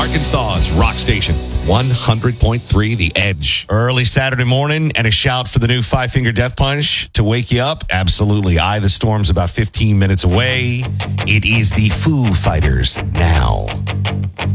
Arkansas's rock station, 100.3 The Edge. Early Saturday morning and a shout for the new Five Finger Death Punch to wake you up. Absolutely. Eye the Storm's about 15 minutes away. It is the Foo Fighters now.